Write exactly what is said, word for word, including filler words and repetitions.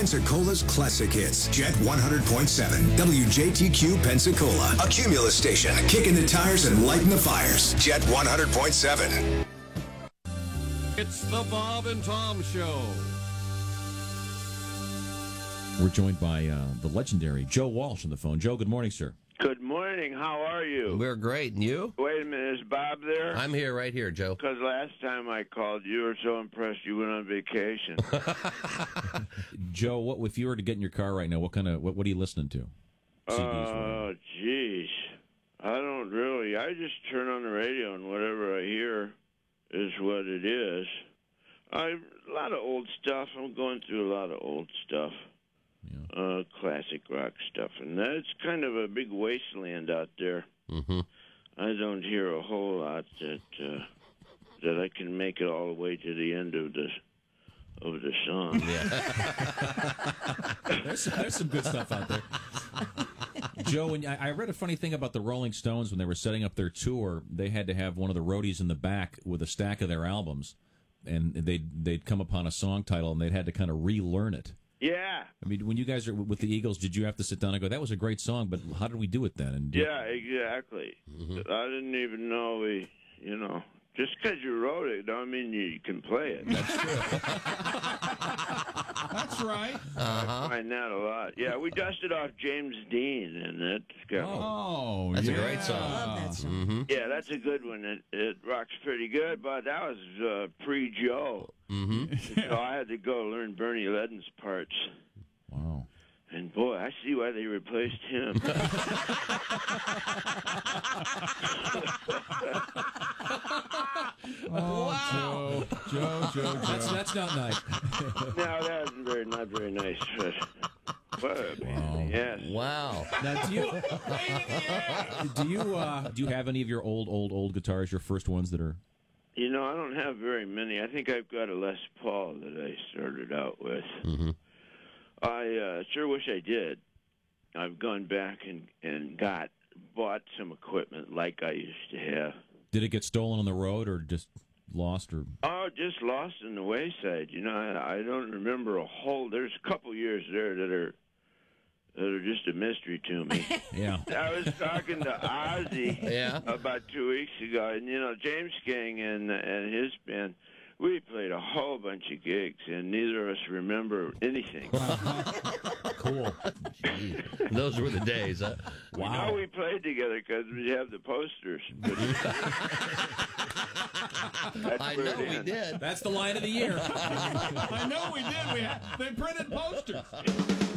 Pensacola's classic hits. Jet one hundred point seven. W J T Q Pensacola. A Cumulus station. Kicking the tires and lighting the fires. Jet one hundred point seven. It's the Bob and Tom Show. We're joined by uh, the legendary Joe Walsh on the phone. Joe, good morning, sir. Good morning. How are you? We're great. And you? Wait a minute. Is Bob there? I'm here, right here, Joe. Because last time I called, you were so impressed you went on vacation. Joe, what if you were to get in your car right now? What kind of what, what are you listening to? C Ds, Oh, uh, jeez. I don't really. I just turn on the radio and whatever I hear is what it is. I a lot of old stuff. I'm going through a lot of old stuff. Yeah. Uh, classic rock stuff, and that's kind of a big wasteland out there. Mm-hmm. I don't hear a whole lot that uh, that I can make it all the way to the end of the of the song. Yeah. there's, there's some good stuff out there. Joe, and I, I read a funny thing about the Rolling Stones when they were setting up their tour. They had to have one of the roadies in the back with a stack of their albums, and they'd they'd come upon a song title and they'd had to kind of relearn it. Yeah. I mean, when you guys are with the Eagles, did you have to sit down and go, that was a great song, but how did we do it then? And do yeah, exactly. Mm-hmm. I didn't even know we, you know, just because you wrote it, don't mean you can play it. That's true. That's right. Uh-huh. I find that a lot. Yeah, we dusted off James Dean, and that's got Oh, That's yeah. a great song. I love that song. Mm-hmm. Yeah, that's a good one. It, it rocks pretty good, but that was uh, pre-Joe. Mm-hmm. So I had to go learn Bernie Leadon's parts. Wow. And boy, I see why they replaced him. Oh, Wow. Joe, Joe, Joe, Joe. That's, that's not nice. No, that wasn't very, not very nice. But, but Wow. yes. Wow. Now, do you do you uh, do you have any of your old, old, old guitars? Your first ones that are? You know, I don't have very many. I think I've got a Les Paul that I started out with. Mm-hmm. I uh, sure wish I did. I've gone back and, and got bought some equipment like I used to have. Did it get stolen on the road or just lost? Or Oh, just lost in the wayside. You know, I, I don't remember a whole. There's a couple years there that are that are just a mystery to me. yeah, I was talking to Ozzy Yeah. about two weeks ago, and you know James King and and his band. We played a whole bunch of gigs, and neither of us remember anything. cool. Those were the days, huh? We know we played together because we have the posters. But that's I where know it we ends. did. That's the line of the year. I know we did. We had, they printed posters.